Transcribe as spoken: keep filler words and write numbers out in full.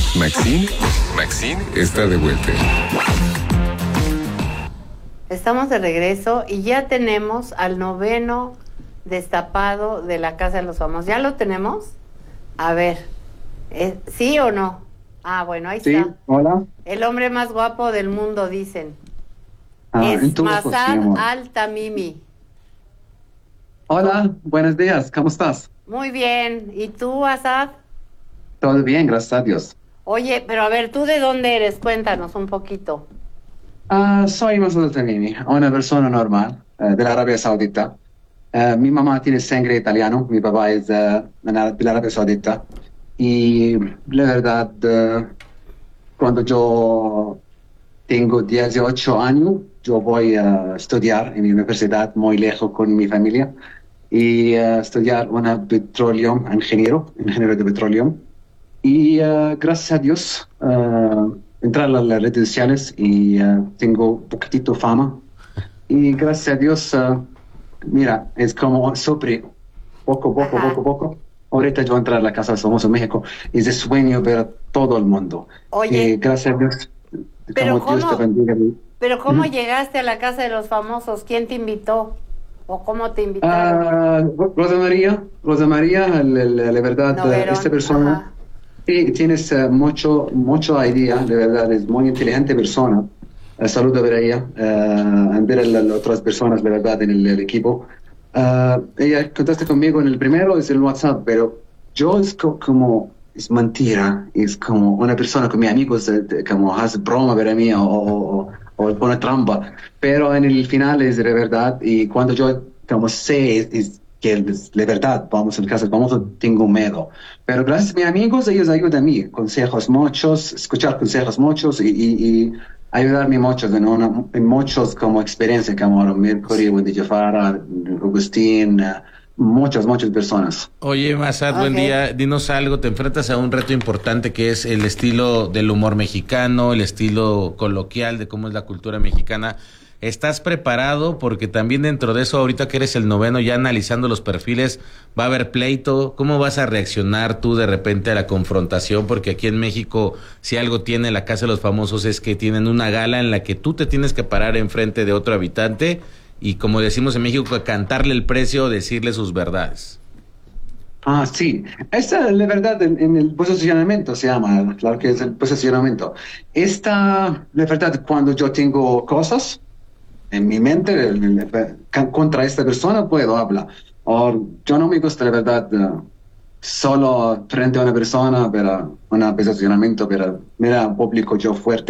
Maxine, Maxine está de vuelta. Estamos de regreso y ya tenemos al noveno destapado de la Casa de los Famosos. ¿Ya lo tenemos? A ver, ¿eh, ¿sí o no? Ah, bueno, ahí sí, está. Hola. El hombre más guapo del mundo, dicen. Ah, es entonces, Massad mi amor. Al-Tamimi. Hola, buenos días, ¿cómo estás? Muy bien. ¿Y tú, Asad? Todo bien, gracias a Dios. Oye, pero a ver, ¿tú de dónde eres? Cuéntanos un poquito. Ah, soy Massad Al-Tamimi, una persona normal eh, de la Arabia Saudita. Eh, mi mamá tiene sangre italiano, mi papá es eh, de la de la Arabia Saudita. Y la verdad, eh, cuando yo tengo dieciocho años, yo voy a estudiar en mi universidad muy lejos con mi familia y eh, estudiar una petróleo, ingeniero, ingeniero de petróleo. Y eh, gracias a Dios, eh, entrar a las redes sociales y eh, tengo un poquitito fama. Y gracias a Dios, eh, mira, es como sobre poco, poco, Ajá. poco, poco. Ahorita yo entrar a la Casa de los Famosos México es el sueño ver todo el mundo. Oye, Y gracias a Dios, pero como Dios te ¿cómo, bendiga. pero cómo Ujú. llegaste a la Casa de los Famosos? ¿Quién te invitó? ¿O cómo te invitaron? Ah, Rosa María, Rosa María, la, la- la verdad, eh, Noguerón, esta persona, ajá. sí, tienes eh, mucho, mucho idea, de verdad, es muy inteligente persona. Eh, saludo a ver a ella, eh, a ver a las otras personas, de verdad, en el, el equipo. Ah, ella contacta conmigo en el primero, es el WhatsApp, pero yo es co- como, es mentira, es como una persona con mis amigos, eh, de- como hace broma para mí o, o, o, o pone trampa, pero en el final es de verdad y cuando yo como sé es, es que es de verdad, vamos en casa, vamos, tengo miedo, pero gracias a mis amigos, ellos ayudan a mí, consejos muchos, escuchar consejos muchos y, y, y ayudarme muchos en, una, en muchos como experiencia, como Mercury, Wendy Jafara, Agustín, eh, muchas, muchas personas. Oye, Massad, buen Ok. día. Dinos algo. Te enfrentas a un reto importante que es el estilo del humor mexicano, el estilo coloquial de cómo es la cultura mexicana. ¿Estás preparado? Porque también dentro de eso, ahorita que eres el noveno, ya analizando los perfiles, va a haber pleito. ¿Cómo vas a reaccionar tú de repente a la confrontación? Porque aquí en México, si algo tiene la Casa de los Famosos es que tienen una gala en la que tú te tienes que parar enfrente de otro habitante y, como decimos en México, cantarle el precio, decirle sus verdades. Ah, sí. Esta es la verdad en, en el posicionamiento se llama, claro que es el posicionamiento. Esta, la verdad, cuando yo tengo cosas en mi mente el- el- ca- contra esta persona, puedo hablar. O yo no me gusta, la verdad, eh, solo frente a una persona, pero un posicionamiento, pero mira, público yo fuerte.